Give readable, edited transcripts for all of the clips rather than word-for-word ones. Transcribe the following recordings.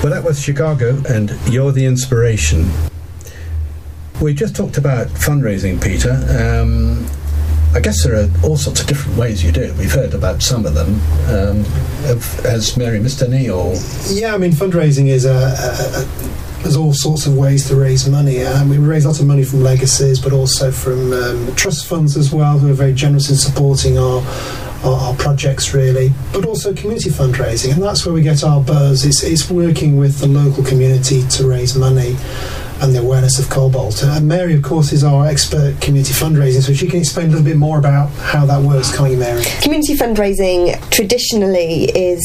Well, that was Chicago and You're the Inspiration. We just talked about fundraising, Peter. I guess there are all sorts of different ways you do it. We've heard about some of them. Has Mary missed any? Or yeah, I mean, fundraising is there's all sorts of ways to raise money. We raise lots of money from legacies, but also from trust funds as well, who are very generous in supporting our projects, really, but also community fundraising, and that's where we get our buzz. It's working with the local community to raise money and the awareness of Cobalt. And Mary, of course, is our expert community fundraising, so she can explain a little bit more about how that works, can't you, Mary? Community fundraising traditionally is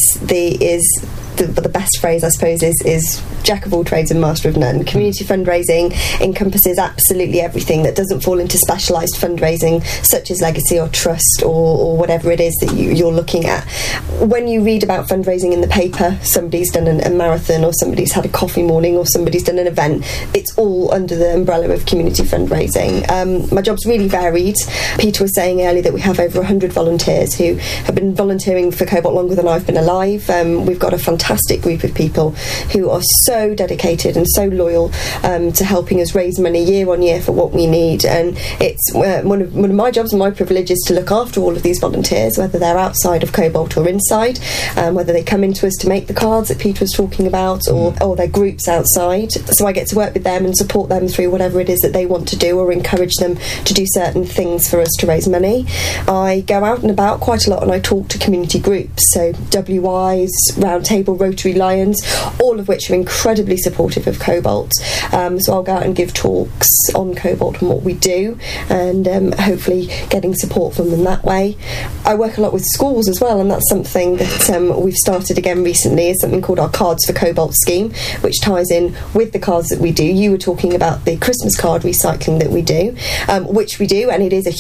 the best phrase, I suppose, is jack of all trades and master of none. Community fundraising encompasses absolutely everything that doesn't fall into specialised fundraising, such as legacy or trust or whatever it is that you're looking at. When you read about fundraising in the paper, somebody's done a marathon, or somebody's had a coffee morning, or somebody's done an event, it's all under the umbrella of community fundraising. My job's really varied. Peter was saying earlier that we have over 100 volunteers who have been volunteering for Cobalt longer than I've been alive. We've got a fantastic group of people who are so dedicated and so loyal to helping us raise money year on year for what we need, and it's one of my jobs and my privilege is to look after all of these volunteers, whether they're outside of Cobalt or inside, whether they come into us to make the cards that Peter was talking about, or their groups outside. So I get to work with them and support them through whatever it is that they want to do, or encourage them to do certain things for us to raise money. I go out and about quite a lot and I talk to community groups, so WIs, Roundtable, Rotary Lions, all of which are incredibly supportive of Cobalt. So I'll go out and give talks on Cobalt and what we do, and hopefully getting support from them that way. I work a lot with schools as well, and that's something that we've started again recently, is something called our Cards for Cobalt scheme, which ties in with the cards that we do. You were talking about the Christmas card recycling that we do, which we do, and it is a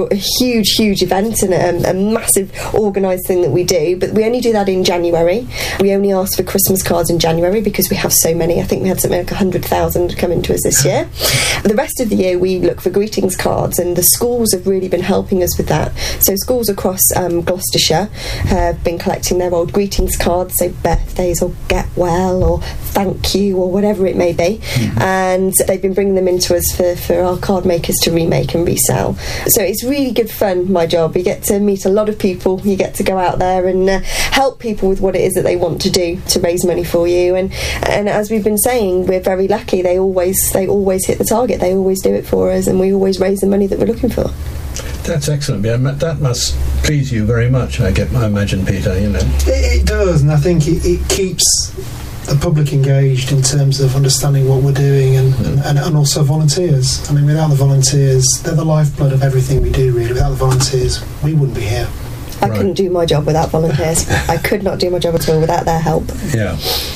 huge event and a massive organised thing that we do, but we only do that in January. We only ask for Christmas cards in January because we have so many. I think we had something like 100,000 come into us this year. The rest of the year we look for greetings cards, and the schools have really been helping us with that. So schools across Gloucestershire have been collecting their old greetings cards, so birthdays or get well or thank you or whatever it may be, and they've been bringing them into us for our card makers to remake and resell. So it's really good fun, my job. You get to meet a lot of people, you get to go out there and help people with what it is that they want to do to raise money for you, and as we've been saying, we're very lucky. They always hit the target, they always do it for us, and we always raise the money that we're looking for. That's excellent. Yeah, that must please you very much, I imagine, Peter. It does, and I think it keeps the public engaged in terms of understanding what we're doing, and also volunteers. I mean, without the volunteers, they're the lifeblood of everything we do, really. Without the volunteers, we wouldn't be here. I couldn't do my job without volunteers. I could not do my job at all without their help. Yeah.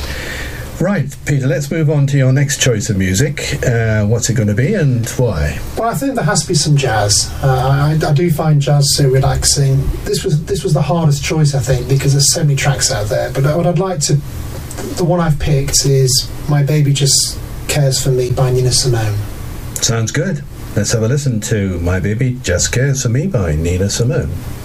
Right, Peter, let's move on to your next choice of music. What's it going to be and why? Well, I think there has to be some jazz. I do find jazz so relaxing. This was the hardest choice, I think, because there's so many tracks out there. But what I'd like to... The one I've picked is My Baby Just Cares For Me by Nina Simone. Sounds good. Let's have a listen to My Baby Just Cares For Me by Nina Simone.